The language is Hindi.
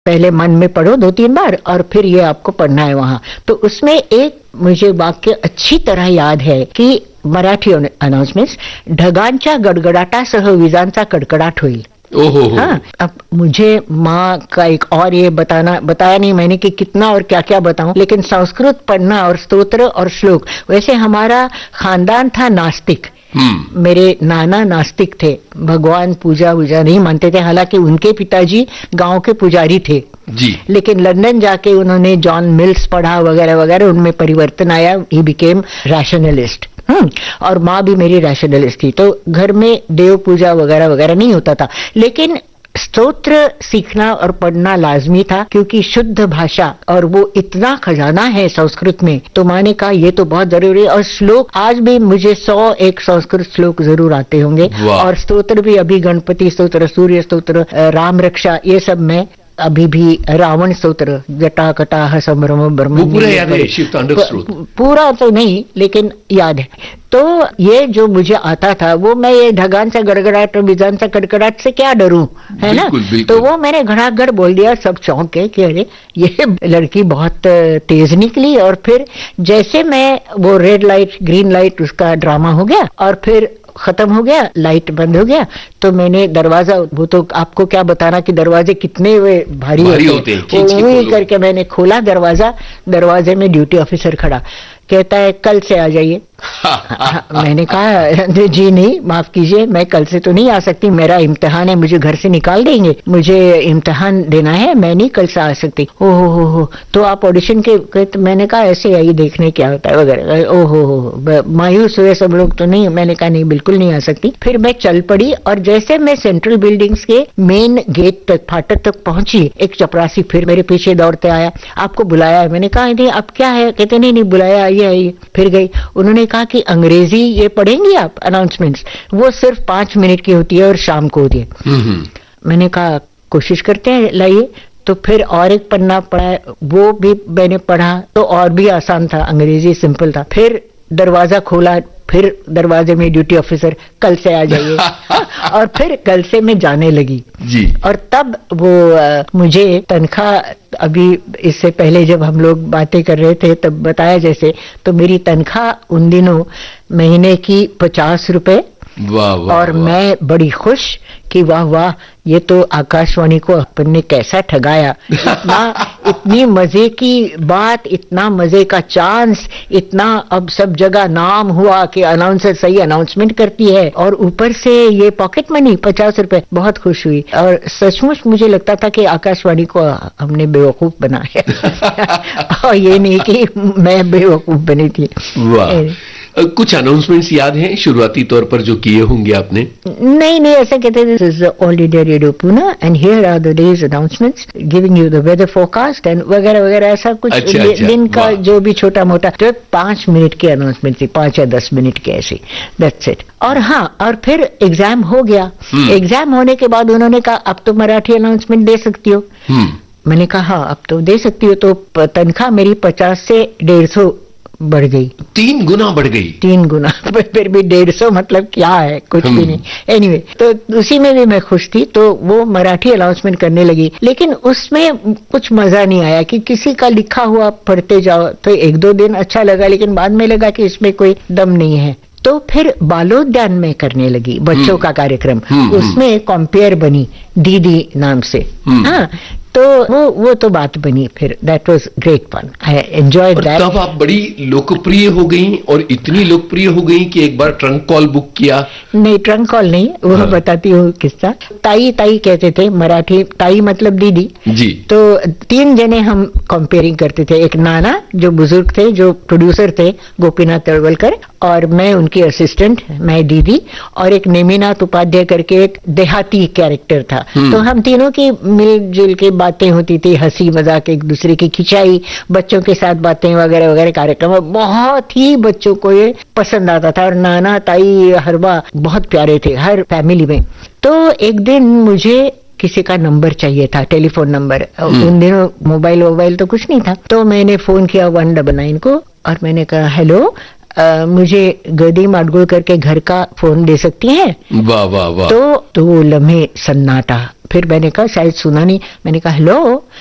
पहले मन में पढ़ो 2-3 बार और फिर ये आपको पढ़ना है वहां। तो उसमें एक मुझे वाक्य अच्छी तरह याद है कि मराठी अनाउंसमेंट्स, ढगांच्या गडगडाटासह विजांचा कडकडाट होईल। हाँ, अब मुझे माँ का एक और ये बताया नहीं मैंने कि कितना और क्या क्या बताऊं, लेकिन संस्कृत पढ़ना और स्तोत्र और श्लोक, वैसे हमारा खानदान था नास्तिक। मेरे नाना नास्तिक थे, भगवान पूजा नहीं मानते थे, हालांकि उनके पिताजी गांव के पुजारी थे जी। लेकिन लंदन जाके उन्होंने जॉन मिल्स पढ़ा वगैरह वगैरह, उनमें परिवर्तन आया, ही बिकेम रैशनलिस्ट। और माँ भी मेरी रैशनलिस्ट थी, तो घर में देव पूजा वगैरह वगैरह नहीं होता था, लेकिन स्तोत्र सीखना और पढ़ना लाजमी था क्योंकि शुद्ध भाषा और वो इतना खजाना है संस्कृत में। तो मैंने कहा ये तो बहुत जरूरी है। और श्लोक आज भी मुझे 101 संस्कृत श्लोक जरूर आते होंगे, और स्तोत्र भी अभी गणपति स्तोत्र, सूर्य स्तोत्र, राम रक्षा, ये सब मैं अभी भी, रावण स्तोत्र, जटा कटाह संभ्रम ब्रह्म, पूरा याद है, पूरा तो नहीं लेकिन याद है। तो ये जो मुझे आता था वो मैं ये ढगान सा गड़गड़ाट और बिजान सा कड़कड़ाट से क्या डरूं, है ना। तो वो मैंने घड़ाघड़ बोल दिया, सब चौंक के कि अरे ये लड़की बहुत तेज निकली। और फिर जैसे मैं वो रेड लाइट ग्रीन लाइट उसका ड्रामा हो गया और फिर खत्म हो गया, लाइट बंद हो गया, तो मैंने दरवाजा, वो तो आपको क्या बताना कि दरवाजे कितने वे भारी होते हैं, वही करके मैंने खोला दरवाजा, दरवाजे में ड्यूटी ऑफिसर खड़ा, कहता है कल से आ जाइए। मैंने कहा जी नहीं, माफ कीजिए, मैं कल से तो नहीं आ सकती, मेरा इम्तिहान है, मुझे घर से निकाल देंगे, मुझे इम्तिहान देना है, मैं नहीं कल से आ सकती। ओहो, तो आप ऑडिशन के, तो मैंने कहा ऐसे आई देखने क्या होता है वगैरह। ओहो, मायूस हुए सब लोग, तो नहीं, मैंने कहा नहीं, बिल्कुल नहीं आ सकती। फिर मैं चल पड़ी और जैसे मैं सेंट्रल बिल्डिंग्स के मेन गेट तक, फाटक तक पहुंची, एक चपरासी फिर मेरे पीछे दौड़ते आया, आपको बुलाया है। मैंने कहा नहीं, अब क्या है? कहते नहीं बुलाया, आइए। फिर गई, उन्होंने कहा कि अंग्रेजी ये पढ़ेंगी आप अनाउंसमेंट्स, वो सिर्फ 5 मिनट की होती है और शाम को होती है। मैंने कहा कोशिश करते हैं, लाइए। तो फिर और एक पन्ना पढ़ा, वो भी मैंने पढ़ा, तो और भी आसान था, अंग्रेजी सिंपल था। फिर दरवाजा खोला, फिर दरवाजे में ड्यूटी ऑफिसर कल से आ जाइए। और फिर कल से मैं जाने लगी जी। और तब वो मुझे तनख्वाह, अभी इससे पहले जब हम लोग बातें कर रहे थे तब बताया जैसे, तो मेरी तनख्वाह उन दिनों महीने की 50 रुपए। वाह वाह, और वाह। मैं बड़ी खुश कि वाह वाह, ये तो आकाशवाणी को अपन ने कैसा ठगाया, इतनी मजे की बात, इतना मजे का चांस, इतना अब सब जगह नाम हुआ कि अनाउंसर सही अनाउंसमेंट करती है, और ऊपर से ये पॉकेट मनी 50 रुपए। बहुत खुश हुई और सचमुच मुझे लगता था कि आकाशवाणी को हमने बेवकूफ बनाया। और ये नहीं कि मैं बेवकूफ बनी थी। कुछ अनाउंसमेंट्स याद हैं शुरुआती तौर पर जो किए होंगे आपने? नहीं, ऐसा कहते थे, this is all India radio Pune and here are the days announcements giving you the weather forecast and वगैरह वगैरह, ऐसा कुछ। अच्छा, दिन का जो भी छोटा मोटा, तो 5 मिनट की अनाउंसमेंट थी, 5 या 10 मिनट की ऐसी, दैट्स इट। और हाँ, और फिर एग्जाम हो गया। एग्जाम होने के बाद उन्होंने कहा अब तो मराठी अनाउंसमेंट दे सकती हो। मैंने कहा हाँ, अब तो दे सकती हो। तो तनख्वाह मेरी 50 से 150 बढ़ गई, 3 गुना बढ़ गई। 3 गुना। फिर भी 150 मतलब क्या है, कुछ भी नहीं। एनीवे, तो उसी में भी मैं खुश थी। तो वो मराठी अनाउंसमेंट करने लगी, लेकिन उसमें कुछ मजा नहीं आया कि किसी का लिखा हुआ पढ़ते जाओ। तो 1-2 दिन अच्छा लगा, लेकिन बाद में लगा कि इसमें कोई दम नहीं है। तो फिर बालोद्यान में करने लगी, बच्चों का कार्यक्रम। उसमें कॉम्पेयर बनी दीदी नाम से। हाँ, तो वो तो बात बनी। फिर that was great fun, I enjoyed that. तब आप बड़ी लोकप्रिय हो गई, और इतनी लोकप्रिय हो गई कि एक बार ट्रंक कॉल बुक किया। नहीं, ट्रंक कॉल नहीं, वो बताती हूँ किस्सा। ताई कहते थे, मराठी ताई मतलब दीदी जी। तो 3 जने हम कंपेयरिंग करते थे। एक नाना जो बुजुर्ग थे, जो प्रोड्यूसर थे, गोपीनाथ तळवलकर, और मैं उनकी असिस्टेंट, मैं दीदी, और एक नेमिनाथ उपाध्याय करके एक देहाती कैरेक्टर था। तो हम तीनों की मिलजुल के बातें होती थी, हंसी मजाक, एक दूसरे की खिंचाई, बच्चों के साथ बातें वगैरह वगैरह कार्यक्रम। बहुत ही बच्चों को ये पसंद आता था, और नाना ताई हरबा बहुत प्यारे थे हर फैमिली में। तो एक दिन मुझे किसी का नंबर चाहिए था, टेलीफोन नंबर। उन दिनों मोबाइल तो कुछ नहीं था। तो मैंने फोन किया 199 को, और मैंने कहा हेलो, मुझे गदी माडगुळकर के घर का फोन दे सकती हैं? वाह वाह वाह। तो लम्हे सन्नाटा, फिर मैंने कहा शायद सुना नहीं, मैंने कहा हेलो,